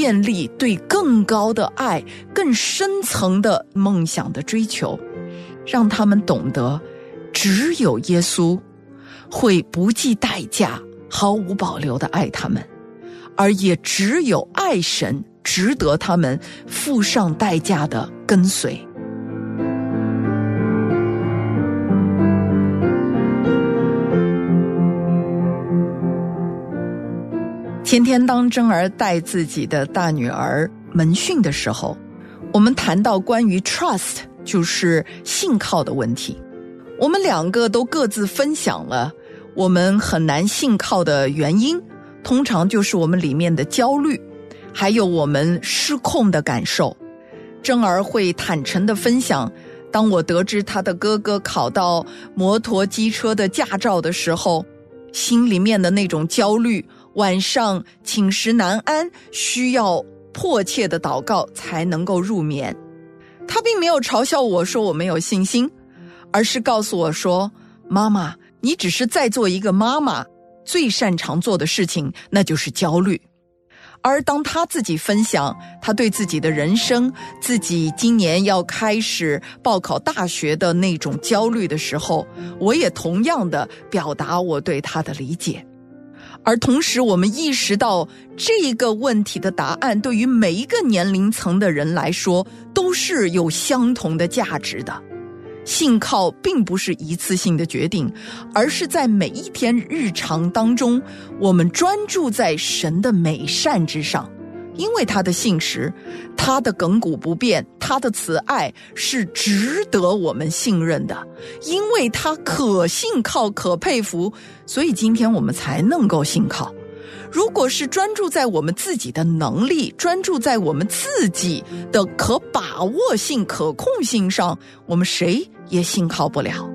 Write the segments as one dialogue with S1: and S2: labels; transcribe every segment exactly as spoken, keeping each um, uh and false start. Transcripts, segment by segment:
S1: 建立对更高的爱、更深层的梦想的追求，让他们懂得只有耶稣会不计代价、毫无保留地爱他们，而也只有爱神值得他们付上代价的跟随。前天当真儿带自己的大女儿门训的时候，我们谈到关于 trust， 就是信靠的问题。我们两个都各自分享了我们很难信靠的原因，通常就是我们里面的焦虑，还有我们失控的感受。真儿会坦诚地分享，当我得知她的哥哥考到摩托机车的驾照的时候，心里面的那种焦虑，晚上寝食难安，需要迫切的祷告才能够入眠。他并没有嘲笑我说我没有信心，而是告诉我说，妈妈，你只是在做一个妈妈最擅长做的事情，那就是焦虑。而当他自己分享他对自己的人生，自己今年要开始报考大学的那种焦虑的时候，我也同样的表达我对他的理解。而同时我们意识到这个问题的答案对于每一个年龄层的人来说都是有相同的价值的。信靠并不是一次性的决定，而是在每一天日常当中，我们专注在神的美善之上，因为他的信实，他的亘古不变，他的慈爱是值得我们信任的，因为他可信靠可佩服，所以今天我们才能够信靠。如果是专注在我们自己的能力，专注在我们自己的可把握性、可控性上，我们谁也信靠不了。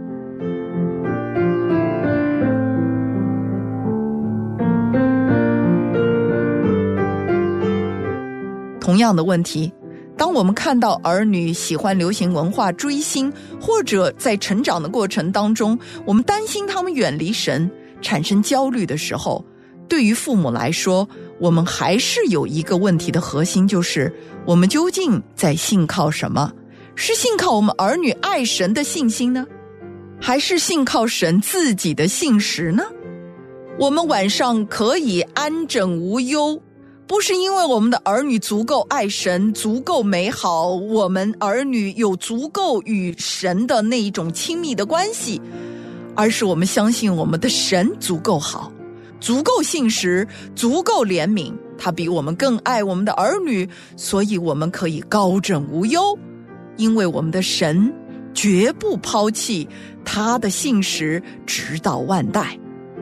S1: 同样的问题，当我们看到儿女喜欢流行文化、追星，或者在成长的过程当中，我们担心他们远离神，产生焦虑的时候，对于父母来说，我们还是有一个问题的核心，就是我们究竟在信靠什么？是信靠我们儿女爱神的信心呢？还是信靠神自己的信实呢？我们晚上可以安枕无忧，不是因为我们的儿女足够爱神，足够美好，我们儿女有足够与神的那一种亲密的关系，而是我们相信我们的神足够好，足够信实，足够怜悯，他比我们更爱我们的儿女，所以我们可以高枕无忧，因为我们的神绝不抛弃他的信实，直到万代。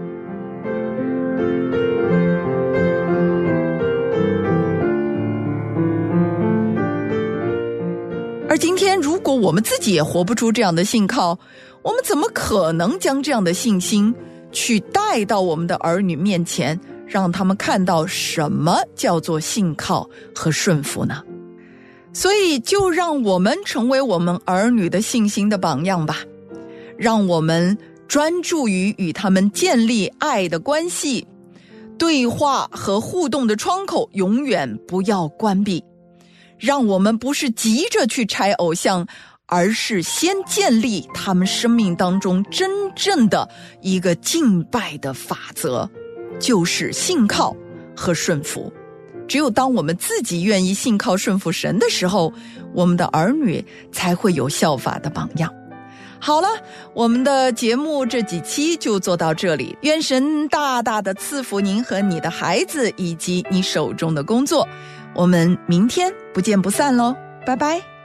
S1: 而今天如果我们自己也活不出这样的信靠，我们怎么可能将这样的信心去带到我们的儿女面前，让他们看到什么叫做信靠和顺服呢？所以就让我们成为我们儿女的信心的榜样吧，让我们专注于与他们建立爱的关系，对话和互动的窗口永远不要关闭，让我们不是急着去拆偶像，而是先建立他们生命当中真正的一个敬拜的法则，就是信靠和顺服。只有当我们自己愿意信靠顺服神的时候，我们的儿女才会有效法的榜样。好了，我们的节目这几期就做到这里，愿神大大的赐福您和你的孩子以及你手中的工作，我们明天不见不散咯，拜拜。